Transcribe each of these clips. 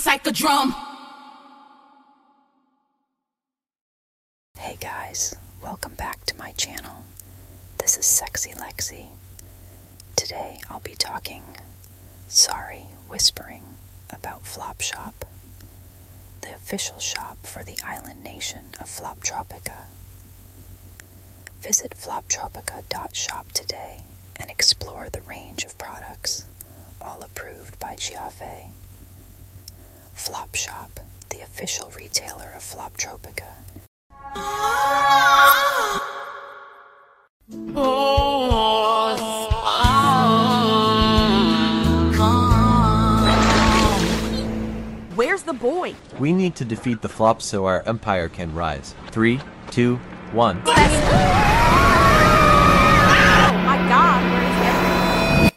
like a drum. Hey guys, welcome back to my channel. This is Sexy Lexi. Today I'll be whispering about Flopshop, the official shop for the island nation of Floptropica. Visit floptropica.shop today and explore the range of products, all approved by Giave. Flopshop, the official retailer of Floptropica. Where's the boy? We need to defeat the flops so our empire can rise. 3, 2, 1. Oh my god, where is that?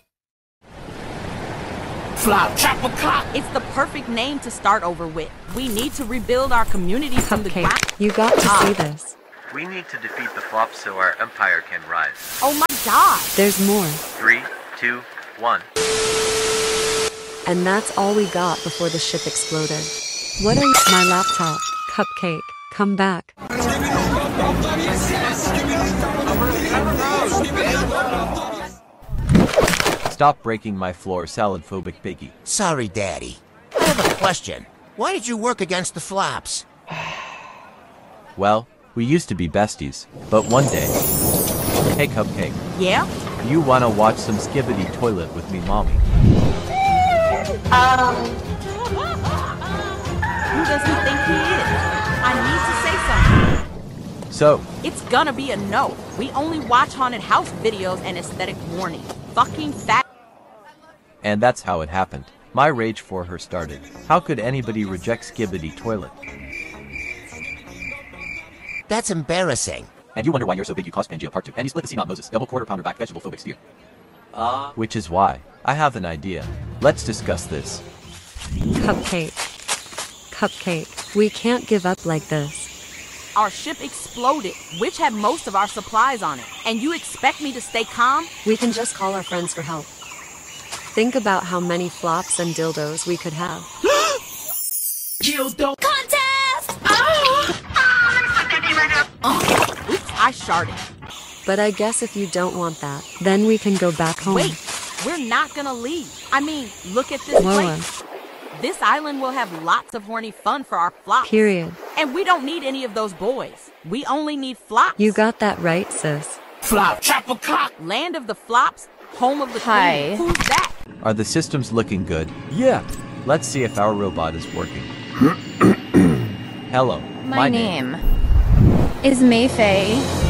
Floptropica. It's the perfect name to start over with. We need to rebuild our community from the ground. Cupcake, you got to see this. We need to defeat the flops so our empire can rise. Oh my god. There's more. 3, 2, 1. And that's all we got before the ship exploded. What are you? My laptop. Cupcake, come back. Stop breaking my floor, salad-phobic piggy. Sorry, Daddy. I have a question. Why did you work against the flops? Well, we used to be besties, but one day... Hey, Cupcake. Yeah? You wanna watch some Skibidi Toilet with me, Mommy? Who does he think he is? I need to say something. So, It's gonna be a no. We only watch haunted house videos and aesthetic warning. Fucking fat. and that's how it happened. My rage for her started. How could anybody reject Skibidi Toilet? That's embarrassing. And you wonder why you're so big you cost Pangea Part 2. And you split the sea, not Moses. Double quarter pounder back vegetable phobic steer. Which is why. I have an idea. Let's discuss this. Cupcake. Cupcake, we can't give up like this. Our ship exploded, which had most of our supplies on it. And you expect me to stay calm? We can just call our friends for help. Think about how many flops and dildos we could have. Dildo contest. Oops, I sharted. But I guess if you don't want that, then we can go back home. Wait, we're not gonna leave. I mean, look at this Lola. place. This island will have lots of horny fun for our flops. Period. And we don't need any of those boys. We only need flops. You got that right, sis. Floptropica. Land of the flops, home of the Hi. queen. Who's that? Are the systems looking good? Yeah. Let's see if our robot is working. Hello. My name is Mayfei.